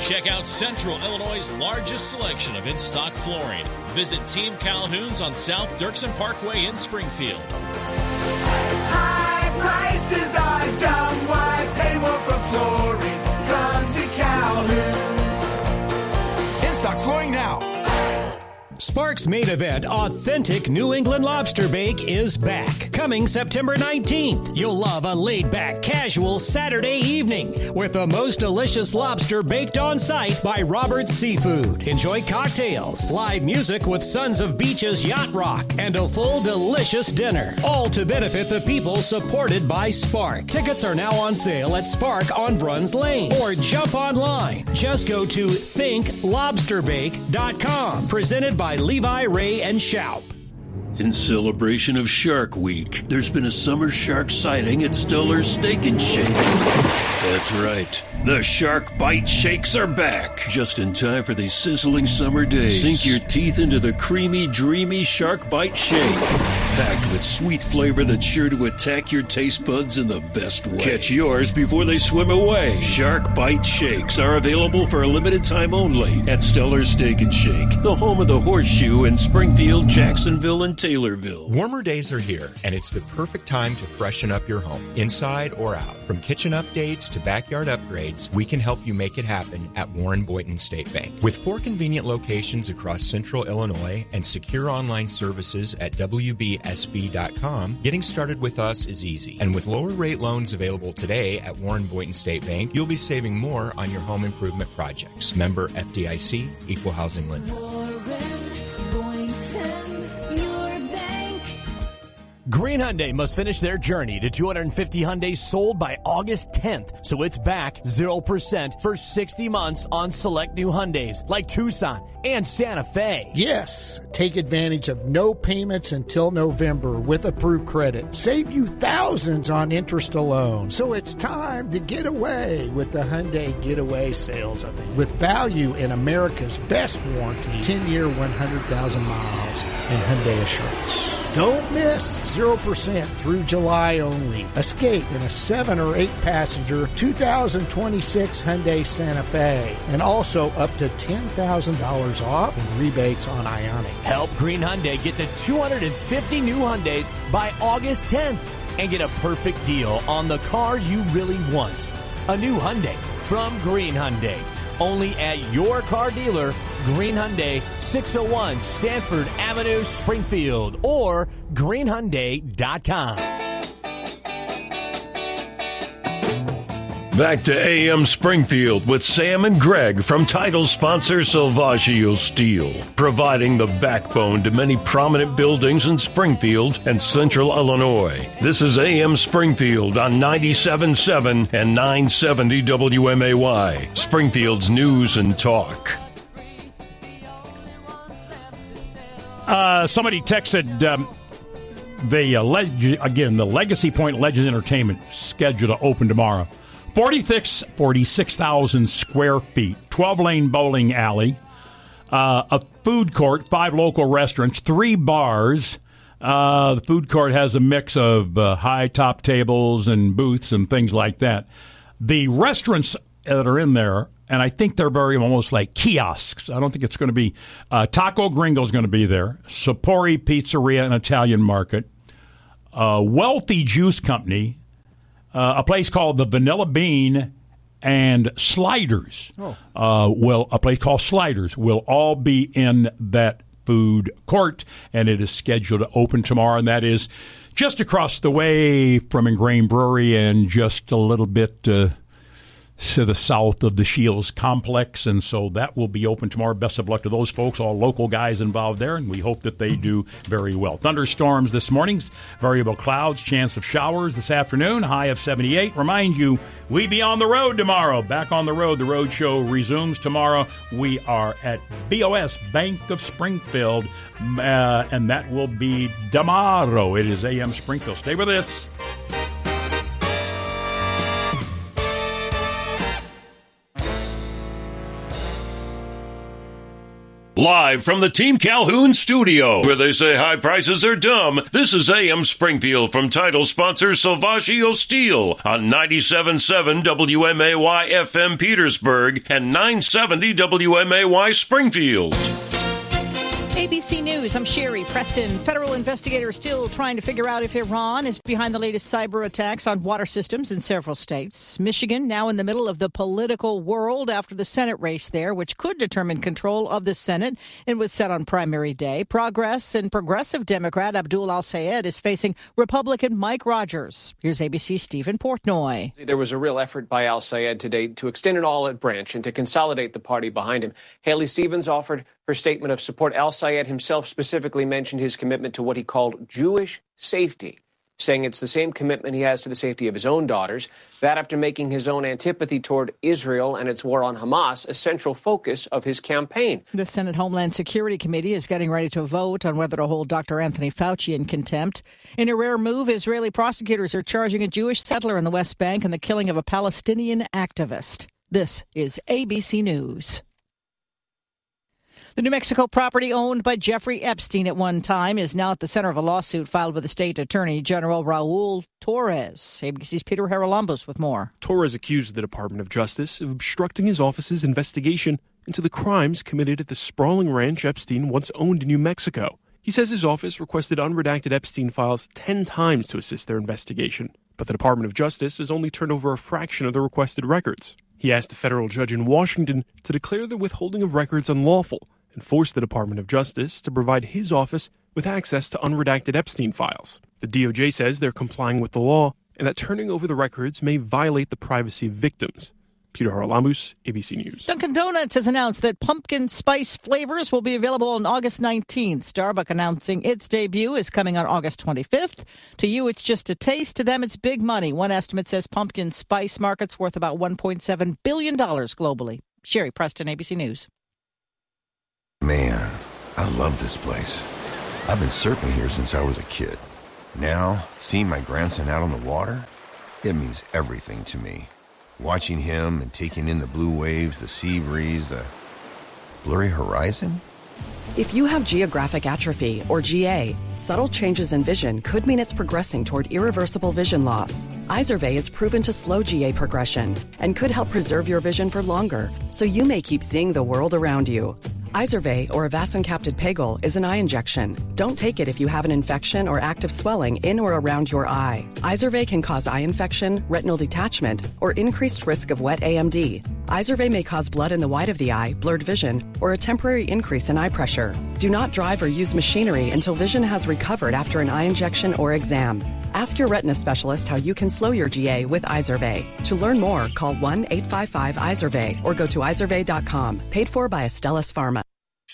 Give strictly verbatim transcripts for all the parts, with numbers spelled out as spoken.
Check out Central Illinois' largest selection of in-stock flooring. Visit Team Calhoun's on South Dirksen Parkway in Springfield. High prices are dumb. Why pay more for flooring? Come to Calhoun's. In-stock flooring now. Sparks' main event, Authentic New England Lobster Bake, is back. Coming September nineteenth. You'll love a laid-back, casual Saturday evening with the most delicious lobster baked on site by Robert's Seafood. Enjoy cocktails, live music with Sons of Beach's Yacht Rock, and a full delicious dinner. All to benefit the people supported by Spark. Tickets are now on sale at Spark on Bruns Lane. Or jump online. Just go to think lobster bake dot com. Presented by Levi, Ray, and Shoup. In celebration of Shark Week, there's been a summer shark sighting at Stellar's Steak and Shake. That's right. The Shark Bite Shakes are back. Just in time for these sizzling summer days. Sink your teeth into the creamy, dreamy Shark Bite Shake. Packed with sweet flavor that's sure to attack your taste buds in the best way. Catch yours before they swim away. Shark Bite Shakes are available for a limited time only at Stellar's Steak and Shake, the home of the Horseshoe in Springfield, Jacksonville, and Taylorville. Warmer days are here, and it's the perfect time to freshen up your home, inside or out. From kitchen updates to backyard upgrades, we can help you make it happen at Warren Boynton State Bank. With four convenient locations across central Illinois and secure online services at W B S B dot com, getting started with us is easy. And with lower rate loans available today at Warren Boynton State Bank, you'll be saving more on your home improvement projects. Member F D I C, Equal Housing Lender. Green Hyundai must finish their journey to two hundred fifty Hyundais sold by August tenth, so it's back zero percent for sixty months on select new Hyundais like Tucson and Santa Fe. Yes, take advantage of no payments until November with approved credit. Save you thousands on interest alone. So it's time to get away with the Hyundai Getaway Sales Event. With value in America's best warranty, ten-year, one hundred thousand miles, and Hyundai Assurance. Don't miss zero percent through July only. Escape in a seven or eight passenger two thousand twenty-six Hyundai Santa Fe. And also up to ten thousand dollars off in rebates on Ioniq. Help Green Hyundai get to two hundred fifty new Hyundais by August tenth and get a perfect deal on the car you really want. A new Hyundai from Green Hyundai. Only at your car dealer, Green Hyundai, six oh one Stanford Avenue, Springfield, or green hyundai dot com. Back to A M Springfield with Sam and Greg from title sponsor Salvaggio Steel, providing the backbone to many prominent buildings in Springfield and Central Illinois. This is A M Springfield on ninety-seven point seven and nine seventy W M A Y, Springfield's news and talk. Uh, somebody texted um, the uh, leg- again the Legacy Point Legends Entertainment scheduled to open tomorrow. forty-six forty-six thousand square feet, twelve-lane bowling alley, uh, a food court, five local restaurants, three bars. Uh, the food court has a mix of uh, high top tables and booths and things like that. The restaurants that are in there, and I think they're very almost like kiosks. I don't think it's going to be uh, Taco Gringo is going to be there, Sapori Pizzeria and Italian Market, uh, Wealthy Juice Company, uh, a place called the Vanilla Bean, and Sliders. Oh. Uh, well, a place called Sliders will all be in that food court, and it is scheduled to open tomorrow, and that is just across the way from Ingrain Brewery and just a little bit uh, to the south of the Shields complex, and so that will be open tomorrow. Best of luck to those folks, all local guys involved there, and we hope that they do very well. Thunderstorms this morning, variable clouds, chance of showers this afternoon, high of seventy-eight. Remind you, we be on the road tomorrow. Back on the road. The road show resumes tomorrow. We are at B O S, Bank of Springfield, uh, and that will be tomorrow. It is A M Springfield. Stay with us. Live from the Team Calhoun studio, where they say high prices are dumb, this is A M Springfield from title sponsor Salvaggio Steel on ninety-seven point seven W M A Y F M Petersburg and nine seventy W M A Y Springfield. A B C News, I'm Sherry Preston. Federal investigators still trying to figure out if Iran is behind the latest cyber attacks on water systems in several states. Michigan now in the middle of the political world after the Senate race there, which could determine control of the Senate and was set on primary day. Progress and progressive Democrat Abdul Al-Sayed is facing Republican Mike Rogers. Here's A B C's Stephen Portnoy. There was a real effort by Al-Sayed today to extend an olive branch and to consolidate the party behind him. Haley Stevens offered her statement of support. Al-Sayed himself specifically mentioned his commitment to what he called Jewish safety, saying it's the same commitment he has to the safety of his own daughters. That after making his own antipathy toward Israel and its war on Hamas a central focus of his campaign. The Senate Homeland Security Committee is getting ready to vote on whether to hold Doctor Anthony Fauci in contempt. In a rare move, Israeli prosecutors are charging a Jewish settler in the West Bank in the killing of a Palestinian activist. This is A B C News. The New Mexico property owned by Jeffrey Epstein at one time is now at the center of a lawsuit filed with the state attorney general Raul Torres. A B C's Peter Haralambos with more. Torres accused the Department of Justice of obstructing his office's investigation into the crimes committed at the sprawling ranch Epstein once owned in New Mexico. He says his office requested unredacted Epstein files ten times to assist their investigation, but the Department of Justice has only turned over a fraction of the requested records. He asked a federal judge in Washington to declare the withholding of records unlawful and forced the Department of Justice to provide his office with access to unredacted Epstein files. The D O J says they're complying with the law and that turning over the records may violate the privacy of victims. Peter Haralambos, A B C News. Dunkin' Donuts has announced that pumpkin spice flavors will be available on August nineteenth. Starbucks announcing its debut is coming on August twenty-fifth. To you, it's just a taste. To them, it's big money. One estimate says pumpkin spice market's worth about one point seven billion dollars globally. Sherry Preston, A B C News. Man, I love this place. I've been surfing here since I was a kid. Now, seeing my grandson out on the water, it means everything to me. Watching him and taking in the blue waves, the sea breeze, the blurry horizon. If you have geographic atrophy, or G A, subtle changes in vision could mean it's progressing toward irreversible vision loss. Izervay is proven to slow G A progression and could help preserve your vision for longer, so you may keep seeing the world around you. Izervay, or avacincaptad pegol, is an eye injection. Don't take it if you have an infection or active swelling in or around your eye. Izervay can cause eye infection, retinal detachment, or increased risk of wet A M D. Izervay may cause blood in the white of the eye, blurred vision, or a temporary increase in eye pressure. Do not drive or use machinery until vision has recovered after an eye injection or exam. Ask your retina specialist how you can slow your G A with Izervay. To learn more, call one eight five five Izervay or go to izervay dot com. Paid for by Astellas Pharma.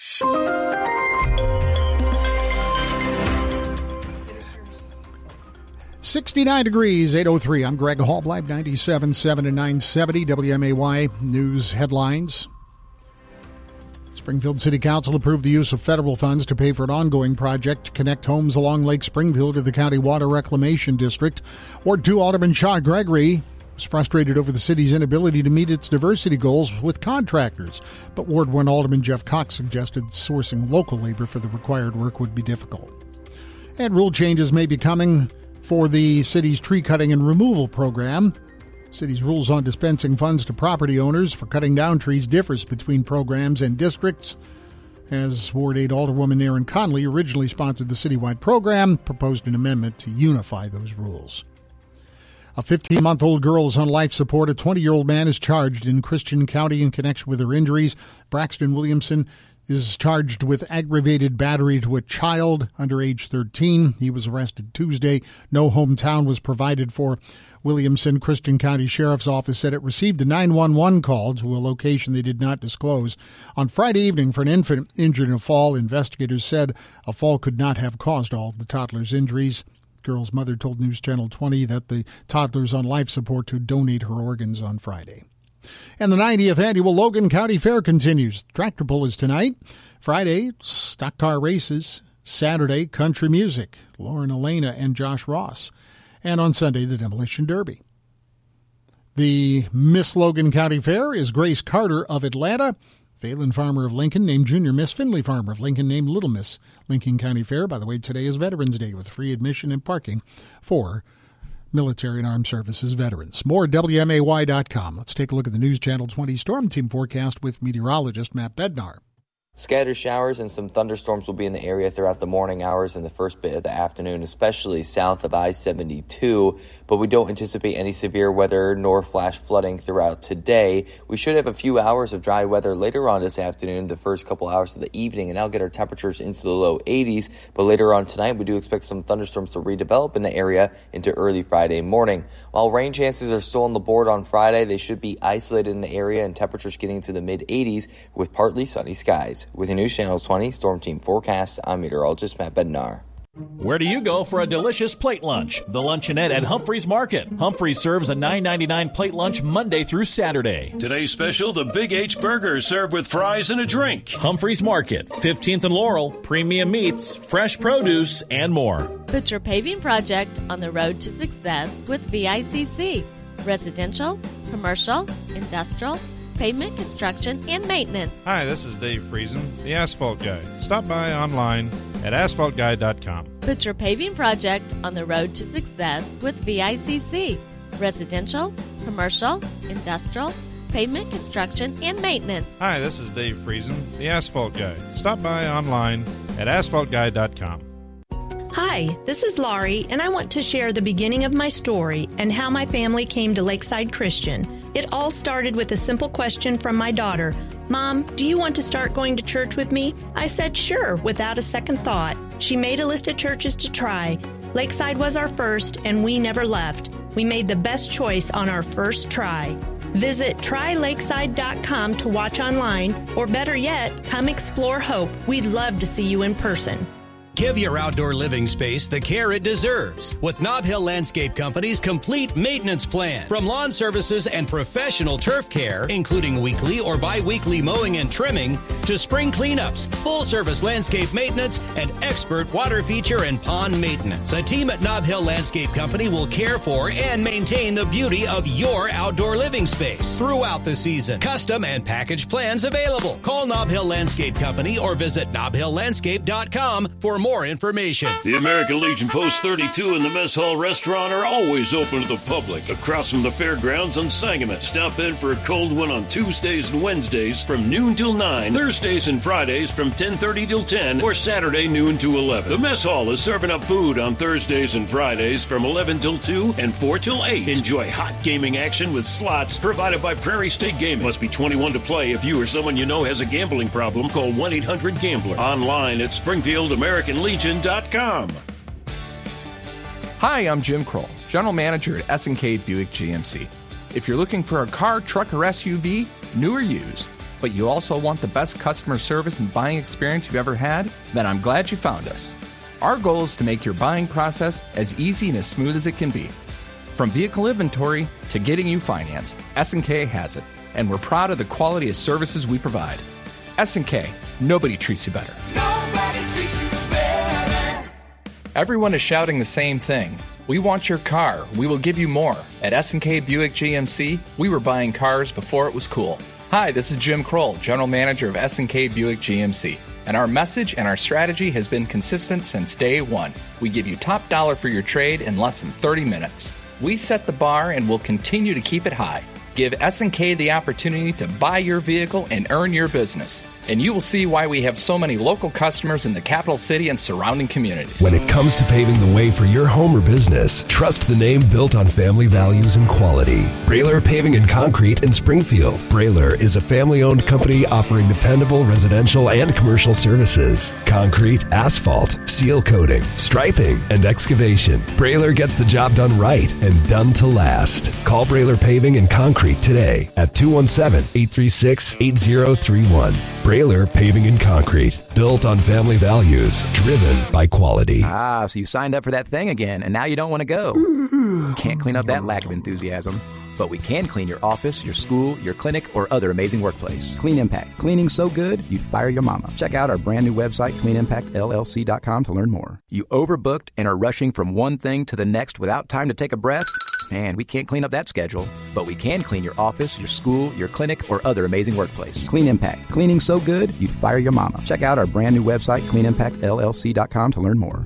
sixty-nine degrees, eight oh three. I'm Greg Hall, Live ninety-seven point seven and nine seventy W M A Y News headlines. Springfield City Council approved the use of federal funds to pay for an ongoing project to connect homes along Lake Springfield to the County Water Reclamation District. Ward two Alderman Shaw Gregory was frustrated over the city's inability to meet its diversity goals with contractors, but Ward one Alderman Jeff Cox suggested sourcing local labor for the required work would be difficult. And rule changes may be coming for the city's tree cutting and removal program. City's rules on dispensing funds to property owners for cutting down trees differs between programs and districts. As Ward eight Alderwoman Erin Conley originally sponsored the citywide program, proposed an amendment to unify those rules. A fifteen-month-old girl is on life support. A twenty-year-old man is charged in Christian County in connection with her injuries. Braxton Williamson is charged with aggravated battery to a child under age thirteen. He was arrested Tuesday. No hometown was provided for Williamson. Christian County Sheriff's Office said it received a nine one one call to a location they did not disclose on Friday evening for an infant injured in a fall. Investigators said a fall could not have caused all the toddler's injuries. The girl's mother told News Channel twenty that the toddler's on life support to donate her organs on Friday. And the ninetieth annual Logan County Fair continues. Tractor pull is tonight. Friday, stock car races. Saturday, country music. Lauren Elena and Josh Ross. And on Sunday, the Demolition Derby. The Miss Logan County Fair is Grace Carter of Atlanta. Phelan Farmer of Lincoln named Junior Miss. Finley Farmer of Lincoln named Little Miss. Lincoln County Fair, by the way, today is Veterans Day with free admission and parking for military and armed services veterans. More at W M A Y dot com. Let's take a look at the News Channel twenty Storm Team forecast with meteorologist Matt Bednar. Scattered showers and some thunderstorms will be in the area throughout the morning hours and the first bit of the afternoon, especially south of I seventy-two, but we don't anticipate any severe weather nor flash flooding throughout today. We should have a few hours of dry weather later on this afternoon, the first couple hours of the evening, and that'll get our temperatures into the low eighties, but later on tonight we do expect some thunderstorms to redevelop in the area into early Friday morning. While rain chances are still on the board on Friday, they should be isolated in the area and temperatures getting to the mid eighties with partly sunny skies. With the News Channel twenty Storm Team forecast, I'm meteorologist Matt Bednar. Where do you go for a delicious plate lunch? The Luncheonette at Humphreys Market. Humphreys serves a nine ninety-nine plate lunch Monday through Saturday. Today's special, the Big H Burger, served with fries and a drink. Humphreys Market, fifteenth and Laurel, premium meats, fresh produce, and more. Put your paving project on the road to success with V I C C. Residential, commercial, industrial, pavement construction, and maintenance. Hi, this is Dave Friesen, the Asphalt Guy. Stop by online at asphalt guy dot com. Put your paving project on the road to success with V I C C. Residential, commercial, industrial, pavement construction, and maintenance. Hi, this is Dave Friesen, the Asphalt Guy. Stop by online at asphalt guy dot com. Hi, this is Laurie, and I want to share the beginning of my story and how my family came to Lakeside Christian. It all started with a simple question from my daughter. Mom, do you want to start going to church with me? I said sure, without a second thought. She made a list of churches to try. Lakeside was our first, and we never left. We made the best choice on our first try. Visit try lakeside dot com to watch online, or better yet, come explore Hope. We'd love to see you in person. Give your outdoor living space the care it deserves with Nob Hill Landscape Company's complete maintenance plan. From lawn services and professional turf care, including weekly or bi-weekly mowing and trimming, to spring cleanups, full-service landscape maintenance, and expert water feature and pond maintenance. The team at Nob Hill Landscape Company will care for and maintain the beauty of your outdoor living space throughout the season. Custom and package plans available. Call Nob Hill Landscape Company or visit nob hill landscape dot com for more information. The American Legion Post thirty-two and the Mess Hall Restaurant are always open to the public across from the fairgrounds on Sangamon. Stop in for a cold one on Tuesdays and Wednesdays from noon till nine, Thursdays and Fridays from ten thirty till ten, or Saturday noon to eleven. The Mess Hall is serving up food on Thursdays and Fridays from eleven till two and four till eight. Enjoy hot gaming action with slots provided by Prairie State Gaming. Must be twenty-one to play. If you or someone you know has a gambling problem, call one eight hundred gambler. Online at Springfield American Legion dot com. Hi, I'm Jim Kroll, General Manager at S and K Buick G M C. If you're looking for a car, truck, or S U V, new or used, but you also want the best customer service and buying experience you've ever had, then I'm glad you found us. Our goal is to make your buying process as easy and as smooth as it can be. From vehicle inventory to getting you financed, S and K has it, and we're proud of the quality of services we provide. S and K, nobody treats you better. Nobody treats you better. Everyone is shouting the same thing. We want your car. We will give you more. At S and K Buick G M C, we were buying cars before it was cool. Hi, this is Jim Kroll, General Manager of S and K Buick G M C. And our message and our strategy has been consistent since day one. We give you top dollar for your trade in less than thirty minutes. We set the bar and will continue to keep it high. Give S and K the opportunity to buy your vehicle and earn your business. And you will see why we have so many local customers in the capital city and surrounding communities. When it comes to paving the way for your home or business, trust the name built on family values and quality. Brailer Paving and Concrete in Springfield. Brailer is a family-owned company offering dependable residential and commercial services. Concrete, asphalt, seal coating, striping, and excavation. Brailer gets the job done right and done to last. Call Brailer Paving and Concrete today at two one seven, eight three six, eight zero three one. Brailer Paving and Concrete, built on family values, driven by quality. Ah, so you signed up for that thing again, and now you don't want to go. Can't clean up that lack of enthusiasm. But we can clean your office, your school, your clinic, or other amazing workplace. Clean Impact. Cleaning so good, you'd fire your mama. Check out our brand new website, clean impact L L C dot com, to learn more. You overbooked and are rushing from one thing to the next without time to take a breath? Man, we can't clean up that schedule, but we can clean your office, your school, your clinic, or other amazing workplace. Clean Impact. Cleaning so good, you'd fire your mama. Check out our brand new website, clean impact l l c dot com, to learn more.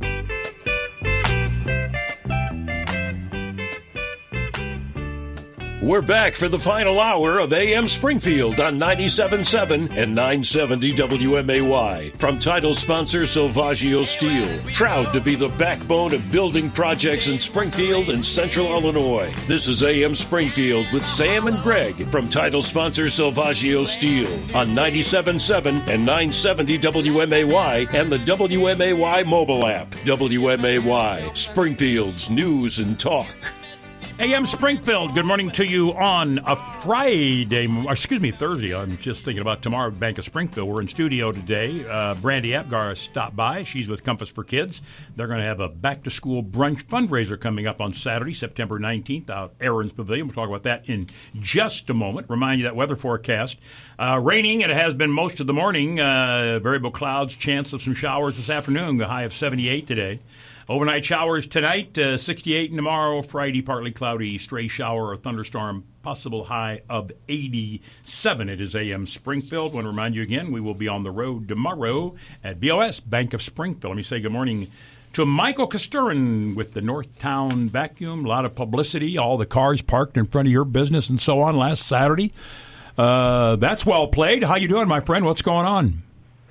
We're back for the final hour of A M Springfield on ninety-seven point seven and nine seventy W M A Y. From title sponsor Silvaggio Steel. Proud to be the backbone of building projects in Springfield and Central Illinois. This is A M Springfield with Sam and Greg from title sponsor Silvaggio Steel on ninety-seven point seven and nine seventy W M A Y and the W M A Y mobile app. W M A Y, Springfield's news and talk. A M Springfield, good morning to you on a Friday, excuse me, Thursday. I'm just thinking about tomorrow at Bank of Springfield. We're in studio today. Uh, Brandy Apgar stopped by. She's with Compass for Kids. They're going to have a back-to-school brunch fundraiser coming up on Saturday, September nineteenth, out at Aaron's Pavilion. We'll talk about that in just a moment. Remind you that weather forecast. Uh, raining, it has been most of the morning. Uh, variable clouds, chance of some showers this afternoon, the high of seventy-eight today. Overnight showers tonight, uh, sixty-eight, and tomorrow, Friday, partly cloudy, stray shower or thunderstorm, possible high of eighty-seven. It is A M Springfield. I want to remind you again, we will be on the road tomorrow at B O S, Bank of Springfield. Let me say good morning to Michael Kosturin with the Northtown Vacuum. A lot of publicity, all the cars parked in front of your business and so on last Saturday. Uh, that's well played. How you doing, my friend? What's going on?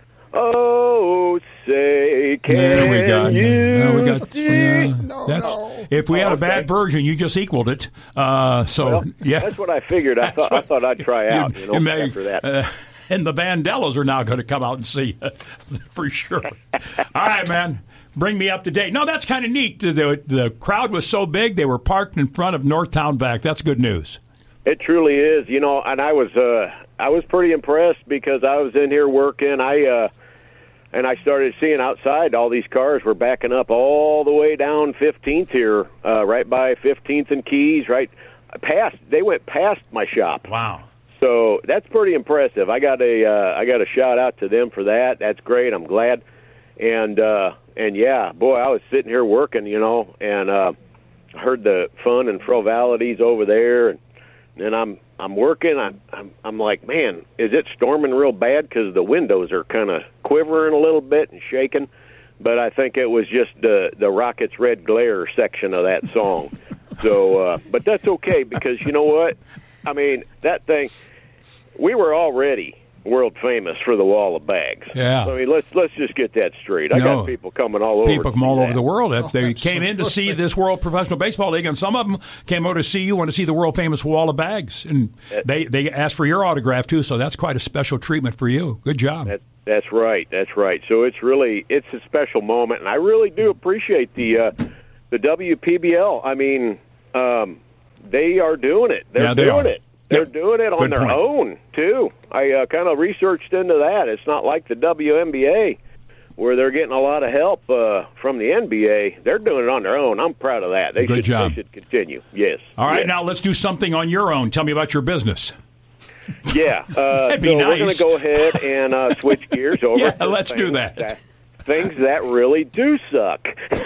Oh, say, can there we go. you no, we got, see? uh, No, that's, no. If we Oh, had a okay. bad version, you just equaled it. Uh, so, Well, yeah. that's what I figured. I thought, I thought I'd try out, you know, You may- after that. Uh, and the Vandellas are now going to come out and see for sure. All right, man. Bring me up to date. No, that's kind of neat. The, the crowd was so big, they were parked in front of Northtown Vac. That's good news. It truly is, you know, and I was uh, I was pretty impressed because I was in here working. I uh, and I started seeing outside all these cars were backing up all the way down fifteenth here, uh, right by fifteenth and Keys, right past. They went past my shop. Wow. So that's pretty impressive. I got a uh, I got a shout out to them for that. That's great. I'm glad. And uh, and yeah, boy, I was sitting here working, you know, and uh, heard the fun and frivolities over there, and then I'm I'm working. I'm I'm, I'm like, man, is it storming real bad? Because the windows are kind of quivering a little bit and shaking. But I think it was just the the Rockets' Red Glare section of that song. So, uh, but that's okay because you know what? I mean, that thing. We were already world famous for the wall of bags. Yeah. I mean, let's let's just get that straight. I No. got people coming all over. People to from all see over that. the world. That They came in to see this World Professional Baseball League, and some of them came over to see you, want to see the world-famous Wall of Bags. And they, they asked for your autograph, too, so that's quite a special treatment for you. Good job. That, that's right. That's right. So it's really it's a special moment, and I really do appreciate the uh, the W P B L. I mean, um, they are doing it. They're Yeah, they doing are. it. They're doing it on Good their point. own, too. I uh, kind of researched into that. It's not like the W N B A where they're getting a lot of help uh, from the N B A. They're doing it on their own. I'm proud of that. They Good should, job. They should continue. Yes. All right, Yes. now let's do something on your own. Tell me about your business. Yeah. Uh, That'd be so we're going nice. to go ahead and uh, switch gears over Yeah, to let's do things that. Things that really do suck.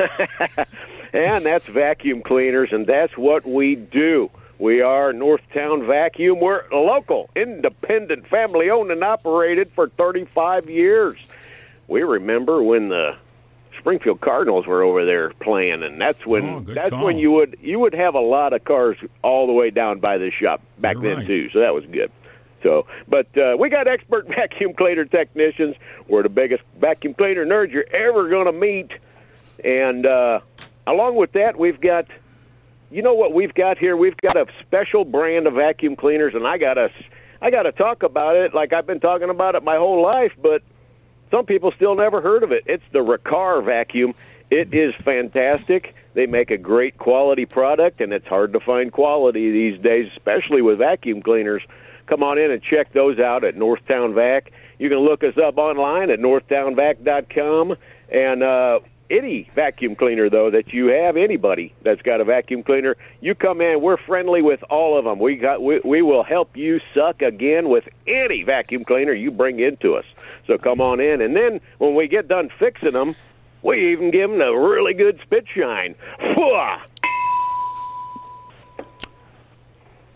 And that's vacuum cleaners, and that's what we do. We are Northtown Vacuum. We're local, independent, family-owned and operated for thirty-five years. We remember when the Springfield Cardinals were over there playing, and that's when Oh, good that's call. when you would you would have a lot of cars all the way down by the shop back You're then right. too. So that was good. So, but uh, we got expert vacuum cleaner technicians. We're the biggest vacuum cleaner nerds you're ever going to meet, and uh, along with that, we've got. You know what we've got here? We've got a special brand of vacuum cleaners, and I got to, I got to talk about it like I've been talking about it my whole life, but some people still never heard of it. It's the Riccar vacuum. It is fantastic. They make a great quality product, and it's hard to find quality these days, especially with vacuum cleaners. Come on in and check those out at Northtown Vac. You can look us up online at northtown vac dot com, and uh, any vacuum cleaner, though, that you have, anybody that's got a vacuum cleaner, you come in, we're friendly with all of them. We got, we, we will help you suck again with any vacuum cleaner you bring into us. So come on in. And then when we get done fixing them, we even give them a really good spit shine. Fwah!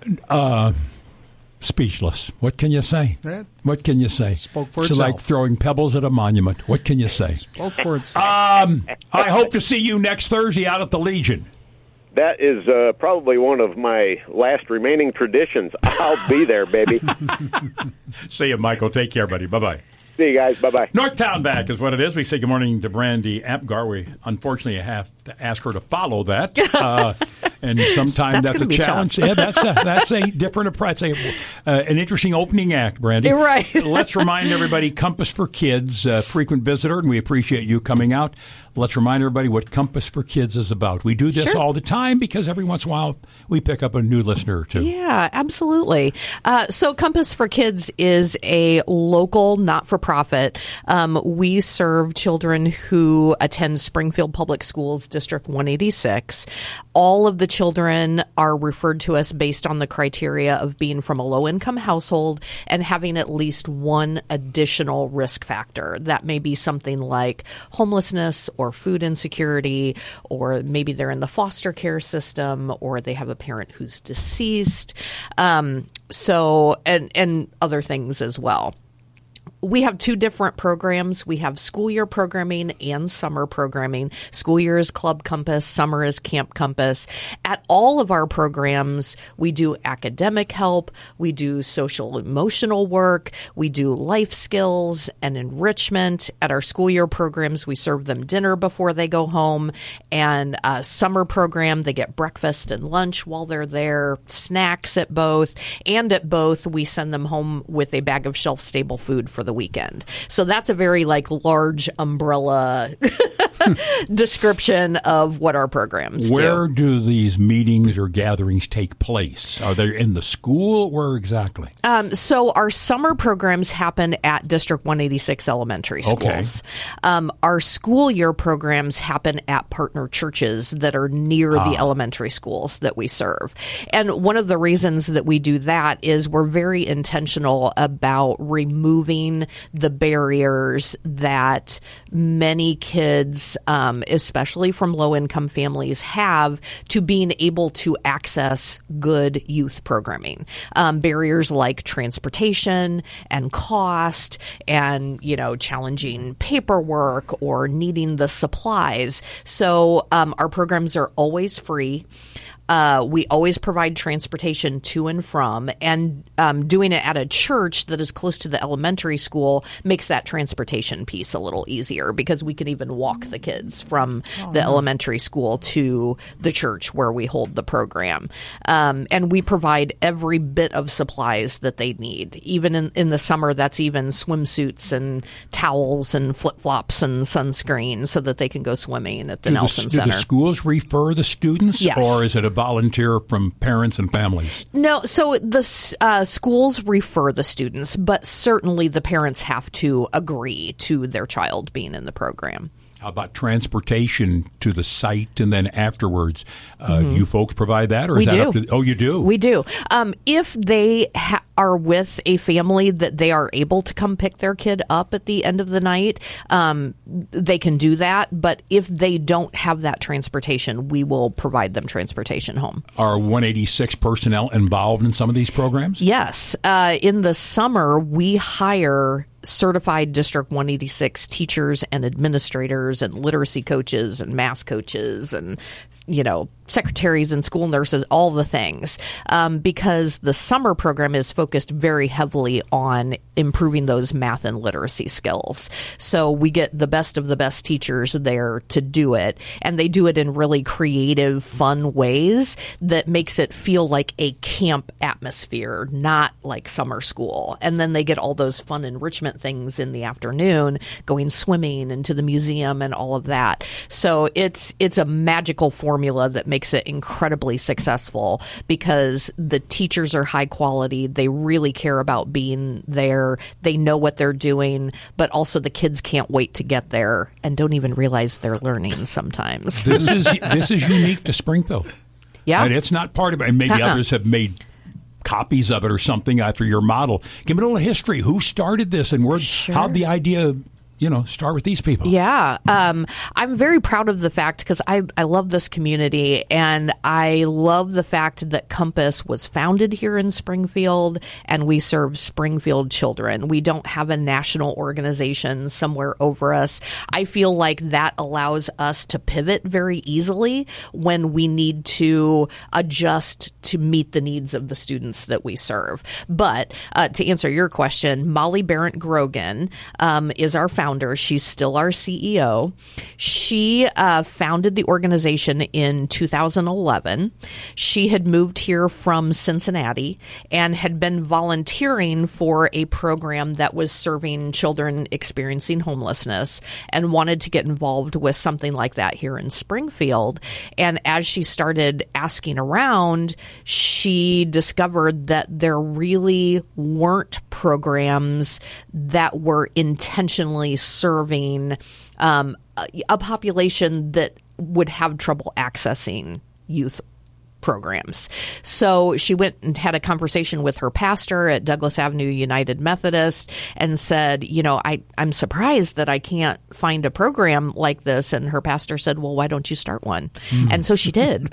Uh, speechless. What can you say? That what can you say? Spoke for it's itself. like throwing pebbles at a monument. What can you say? Spoke for itself. Um, I hope to see you next Thursday out at the Legion. That is uh, probably one of my last remaining traditions. I'll be there, baby. See you, Michael. Take care, buddy. Bye-bye. See you guys. Bye-bye. Northtown back is what it is. We say good morning to Brandy Apgar. We unfortunately have to ask her to follow that. Uh, and sometimes that's, that's a challenge. Yeah, that's a, that's a different approach. Uh, an interesting opening act, Brandy. You're right. Let's remind everybody, Compass for Kids, uh, frequent visitor, and we appreciate you coming out. Let's remind everybody what Compass for Kids is about. We do this sure. all the time because every once in a while we pick up a new listener or two. Yeah, absolutely. Uh, so Compass for Kids is a local not-for-profit. Um, we serve children who attend Springfield Public Schools, District one eighty-six. All of the children are referred to us based on the criteria of being from a low-income household and having at least one additional risk factor. That may be something like homelessness or food insecurity, or maybe they're in the foster care system, or they have a parent who's deceased. Um, so, and, and other things as well. We have two different programs. We have school year programming and summer programming. School year is Club Compass. Summer is Camp Compass. At all of our programs, we do academic help. We do social emotional work. We do life skills and enrichment. At our school year programs, we serve them dinner before they go home. And uh, summer program, they get breakfast and lunch while they're there, snacks at both. And at both, we send them home with a bag of shelf-stable food for the weekend. So that's a very like large umbrella description of what our programs Where do. do these meetings or gatherings take place? Are they in the school? Where exactly? Um, so our summer programs happen at District one eighty-six elementary schools. Okay. Um, our school year programs happen at partner churches that are near ah. the elementary schools that we serve. And one of the reasons that we do that is we're very intentional about removing the barriers that many kids, um, especially from low-income families, have to being able to access good youth programming. Um, barriers like transportation and cost and, you know, challenging paperwork or needing the supplies. So um, our programs are always free. Uh, we always provide transportation to and from, and um, doing it at a church that is close to the elementary school makes that transportation piece a little easier because we can even walk the kids from oh, the yeah. elementary school to the church where we hold the program. Um, and we provide every bit of supplies that they need. Even in, in the summer, that's even swimsuits and towels and flip-flops and sunscreen so that they can go swimming at the do Nelson the, Center. Do the schools refer the students, yes. or is it a volunteer from parents and families? No, so the uh, schools refer the students, but certainly the parents have to agree to their child being in the program. How about transportation to the site and then afterwards? Uh, mm-hmm. Do you folks provide that? Or we is that do. Up to, oh, you do? We do. Um, if they ha- are with a family that they are able to come pick their kid up at the end of the night, um, they can do that. But if they don't have that transportation, we will provide them transportation home. Are one eighty-six personnel involved in some of these programs? Yes. Uh, in the summer, we hire certified District one eighty-six teachers and administrators and literacy coaches and math coaches and, you know, secretaries and school nurses, all the things, um, because the summer program is focused very heavily on improving those math and literacy skills. So we get the best of the best teachers there to do it, and they do it in really creative, fun ways that makes it feel like a camp atmosphere, not like summer school. And then they get all those fun enrichment things in the afternoon, going swimming and to the museum and all of that. So it's it's a magical formula that makes it incredibly successful because the teachers are high quality. They really care about being there. They know what they're doing, but also the kids can't wait to get there and don't even realize they're learning sometimes. This is this is unique to Springfield. Yeah. And it's not part of it. And maybe uh-uh. others have made copies of it or something after your model. Give me a little history. Who started this and where? Sure. How'd the idea you know, start with these people. Yeah. Um, I'm very proud of the fact because I, I love this community and I love the fact that Compass was founded here in Springfield and we serve Springfield children. We don't have a national organization somewhere over us. I feel like that allows us to pivot very easily when we need to adjust to meet the needs of the students that we serve. But uh, to answer your question, Molly Barrett Grogan um, is our founder. She's still our C E O. She uh, founded the organization in two thousand eleven. She had moved here from Cincinnati and had been volunteering for a program that was serving children experiencing homelessness and wanted to get involved with something like that here in Springfield. And as she started asking around, she discovered that there really weren't programs that were intentionally serving um, a, a population that would have trouble accessing youth programs. So she went and had a conversation with her pastor at Douglas Avenue United Methodist and said, you know, I, I'm surprised that I can't find a program like this. And her pastor said, well, why don't you start one? Mm. And so she did.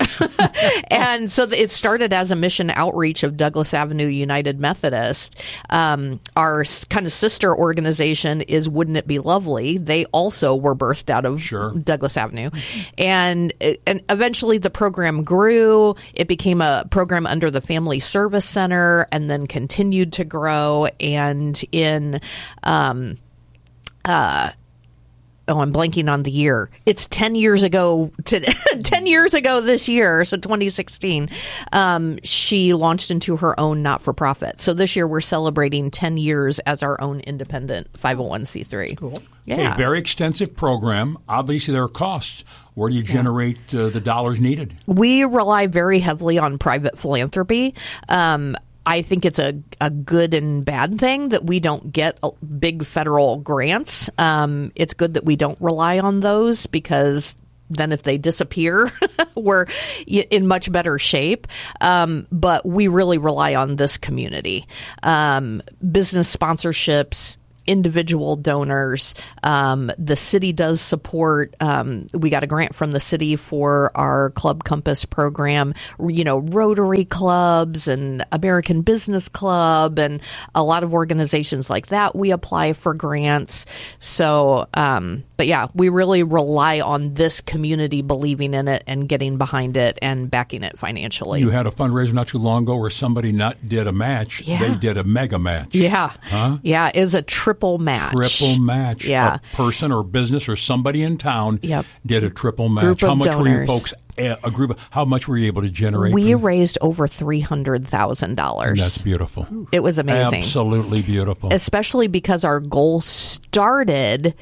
And so it started as a mission outreach of Douglas Avenue United Methodist. Um, our kind of sister organization is Wouldn't It Be Lovely? They also were birthed out of sure. Douglas Avenue. And, and eventually the program grew. It became a program under the Family Service Center and then continued to grow. And in, um, uh, oh, I'm blanking on the year. It's ten years ago, to, ten years ago this year, so twenty sixteen, um, she launched into her own not-for-profit. So this year we're celebrating ten years as our own independent five oh one c three. Cool. Yeah. Okay, very extensive program. Obviously, there are costs. Where do you generate uh, the dollars needed? We rely very heavily on private philanthropy. Um, I think it's a, a good and bad thing that we don't get big federal grants. Um, it's good that we don't rely on those because then if they disappear, we're in much better shape. Um, but we really rely on this community. Um, business sponsorships, individual donors. Um, the city does support, um, we got a grant from the city for our Club Compass program, you know, Rotary clubs and American Business Club and a lot of organizations like that. We apply for grants. So, um, but yeah, we really rely on this community believing in it and getting behind it and backing it financially. You had a fundraiser not too long ago where somebody not did a match. Yeah. They did a mega match. Yeah. Huh? Yeah. It was a triple match. Triple match. Yeah. A person or business or somebody in town yep. did a triple match. Group how of much donors. were you folks, a group of, how much were you able to generate? We from? raised over three hundred thousand dollars. That's beautiful. It was amazing. Absolutely beautiful. Especially because our goal started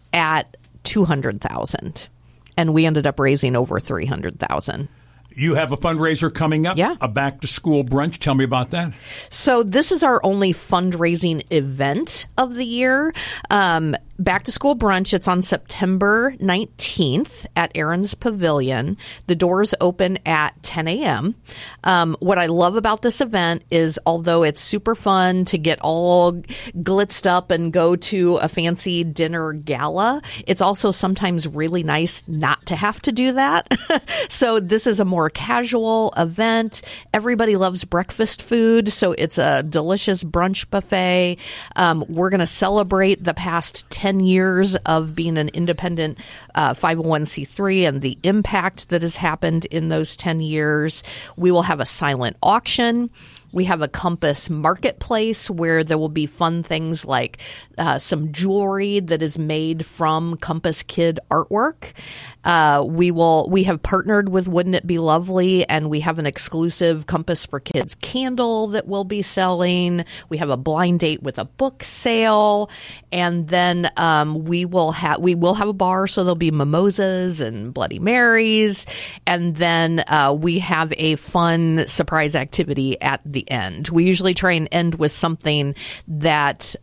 at two hundred thousand dollars and we ended up raising over three hundred thousand dollars. You have a fundraiser coming up, yeah. a back-to-school brunch. Tell me about that. So this is our only fundraising event of the year. Um, Back-to-school brunch, it's on September nineteenth at Aaron's Pavilion. The doors open at ten a.m. Um, what I love about this event is although it's super fun to get all glitzed up and go to a fancy dinner gala, it's also sometimes really nice not to have to do that. So this is a more casual event. Everybody loves breakfast food, so it's a delicious brunch buffet. Um, we're going to celebrate the past ten years of being an independent uh, five oh one c three and the impact that has happened in those ten years. We will have a silent auction. We have a Compass marketplace where there will be fun things like uh, some jewelry that is made from Compass Kid artwork. Uh, we will. We have partnered with Wouldn't It Be Lovely, and we have an exclusive Compass for Kids candle that we'll be selling. We have a blind date with a book sale, and then um, we will have we will have a bar, so there'll be mimosas and Bloody Marys, and then uh, we have a fun surprise activity at the end. We usually try and end with something that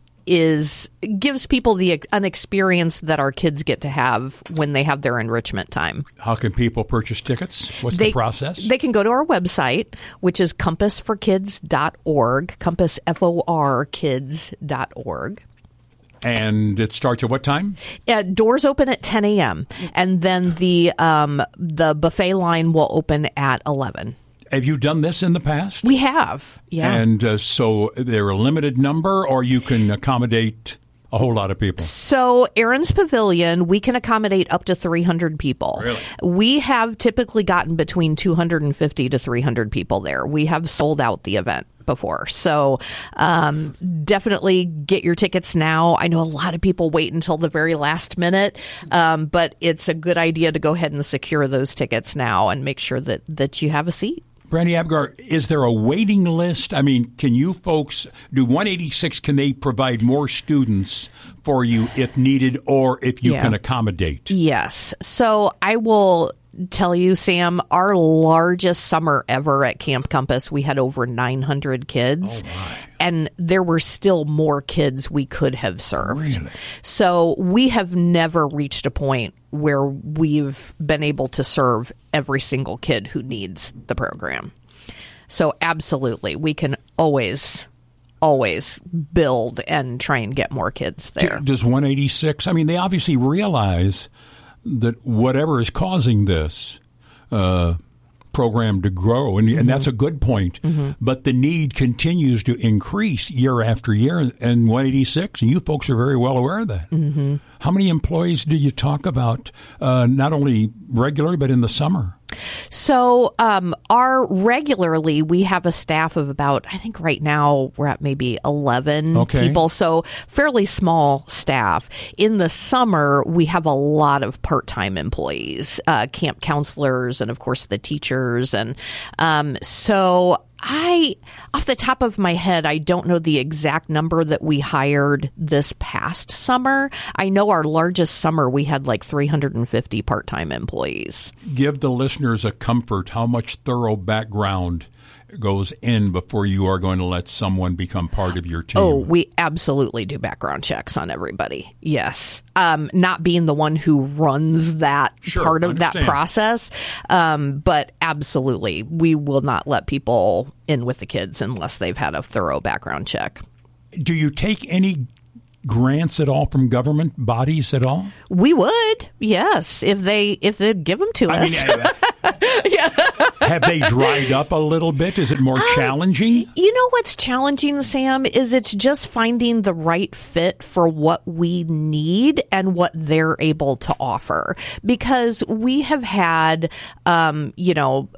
is gives people the an experience that our kids get to have when they have their enrichment time. How can people purchase tickets? What's they, the process? They can go to our website, which is compass for kids dot org, compass, F O R, kids dot org. And it starts at what time? Uh, doors open at ten a.m. and then the um, the buffet line will open at eleven. Have you done this in the past? We have, yeah. And uh, so they're a limited number, or you can accommodate a whole lot of people? So Aaron's Pavilion, we can accommodate up to three hundred people. Really? We have typically gotten between two hundred fifty to three hundred people there. We have sold out the event before. So um, definitely get your tickets now. I know a lot of people wait until the very last minute, um, but it's a good idea to go ahead and secure those tickets now and make sure that, that you have a seat. Brandy Abgar, is there a waiting list? I mean, can you folks do one eighty-six? Can they provide more students for you if needed, or if you Yeah. can accommodate? Yes. So I will tell you, Sam, our largest summer ever at Camp Compass, we had over nine hundred kids. Oh and there were still more kids we could have served. Really? So we have never reached a point where we've been able to serve every single kid who needs the program. So absolutely, we can always, always build and try and get more kids there. Does one eighty-six, I mean, they obviously realize that whatever is causing this uh, program to grow, and, Mm-hmm. and that's a good point, Mhm. but the need continues to increase year after year, and one eighty-six, and you folks are very well aware of that. Mm-hmm. How many employees do you talk about, uh, not only regularly, but in the summer? So um, our regularly, we have a staff of about, I think right now we're at maybe eleven Okay. people. So fairly small staff. In the summer, we have a lot of part-time employees, uh, camp counselors, and of course the teachers. And um, so I, off the top of my head, I don't know the exact number that we hired this past summer. I know our largest summer, we had like three hundred fifty part-time employees. Give the listeners a comfort how much thorough background goes in before you are going to let someone become part of your team. Oh, we absolutely do background checks on everybody. Yes. Um, not being the one who runs that Sure, part of that understand. process. Um, but absolutely, we will not let people in with the kids unless they've had a thorough background check. Do you take any grants at all from government bodies at all? We would, yes, if they if they'd give them to I us. mean, have they dried up a little bit? Is it more challenging? You know what's challenging, Sam, is it's just finding the right fit for what we need and what they're able to offer. Because we have had, um, you know,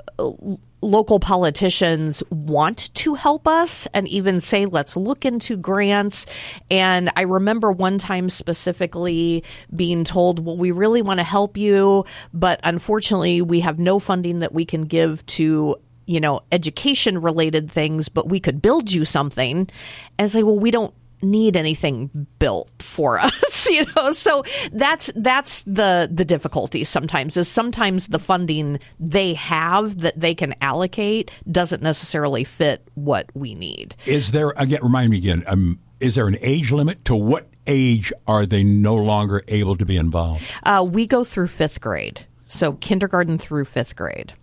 local politicians want to help us and even say, let's look into grants. And I remember one time specifically being told, well, we really want to help you, but unfortunately we have no funding that we can give to, you know, education related things, but we could build you something. And say, well, we don't need anything built for us, you know. So that's that's the the difficulty sometimes, is sometimes the funding they have that they can allocate doesn't necessarily fit what we need. Is there, again, remind me again, um, is there an age limit? To what age are they no longer able to be involved? Uh, we go through fifth grade, so kindergarten through fifth grade.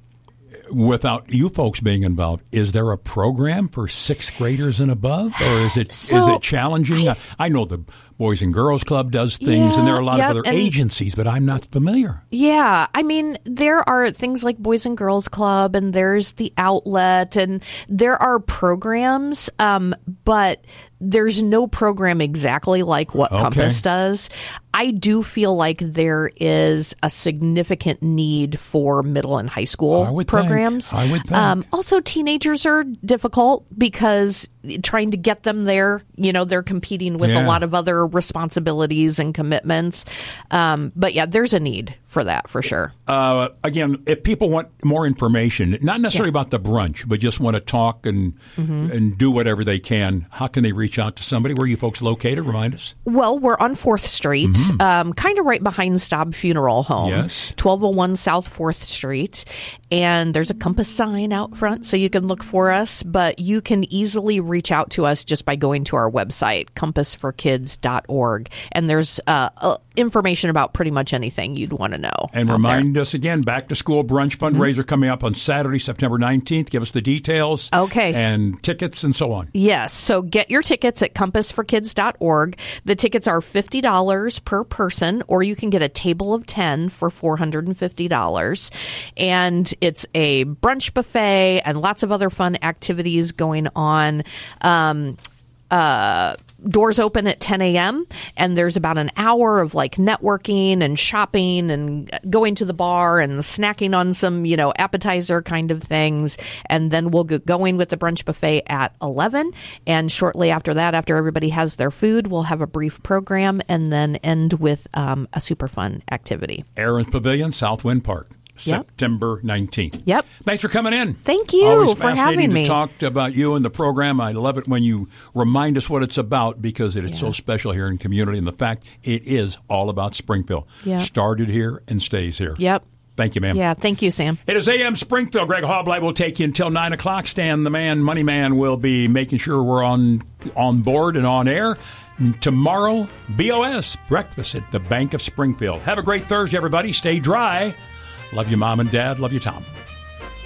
Without you folks being involved, is there a program for sixth graders and above, or is it So, is it challenging? I, I know the Boys and Girls Club does things, Yeah, and there are a lot yep, of other and- agencies, but I'm not familiar. Yeah, I mean, there are things like Boys and Girls Club, and there's the outlet, and there are programs, um, but there's no program exactly like what Okay. Compass does. I do feel like there is a significant need for middle and high school I would programs. think. I would think. Um, also, teenagers are difficult because trying to get them there, you know, they're competing with Yeah. a lot of other responsibilities and commitments. Um, but yeah, there's a need for that for sure. Uh, again, if people want more information, not necessarily about the brunch, but just want to talk and Mhm. and do whatever they can, how can they reach out to somebody? Where are you folks located? Remind us. Well, we're on fourth Street, Mhm. um, kind of right behind Staub Funeral Home. Yes. twelve oh one South fourth Street. And there's a Compass sign out front, so you can look for us. But you can easily reach out to us just by going to our website, compass for kids dot org. And there's uh, uh, information about pretty much anything you'd want to know. And remind there. us again, back to school brunch fundraiser mm-hmm. coming up on Saturday, September nineteenth. Give us the details. Okay. And tickets and so on. Yes. So get your tickets at compass for kids dot org. The tickets are fifty dollars per person, or you can get a table of ten for four hundred fifty dollars. And it's a brunch buffet and lots of other fun activities going on. Um, uh, doors open at ten a.m. and there's about an hour of like networking and shopping and going to the bar and snacking on some, you know, appetizer kind of things. And then we'll get going with the brunch buffet at eleven. And shortly after that, after everybody has their food, we'll have a brief program and then end with um, a super fun activity. Aaron's Pavilion, Southwind Park. Yep. September nineteenth. Yep. Thanks for coming in. Thank you Always for having me. to talk about you and the program. I love it when you remind us what it's about because it is yeah. so special here in community and the fact it is all about Springfield. Yep. Started here and stays here. Yep. Thank you, ma'am. Yeah, thank you, Sam. It is A M Springfield. Greg Hoblite will take you until nine o'clock. Stan, the man, Money Man, will be making sure we're on on board and on air. Tomorrow, B O S, breakfast at the Bank of Springfield. Have a great Thursday, everybody. Stay dry. Love you, Mom and Dad. Love you, Tom.